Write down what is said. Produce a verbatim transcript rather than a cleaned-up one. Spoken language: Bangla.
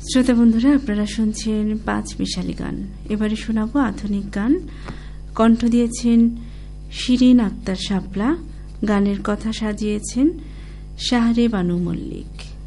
শ্রোতা বন্ধুরা, আপনারা শুনছেন পাঁচ মিশালি গান। এবারে শোনাবো আধুনিক গান। কণ্ঠ দিয়েছেন শিরিন আক্তার শাপলা, গানের কথা সাজিয়েছেন শাহরে বানু মল্লিক।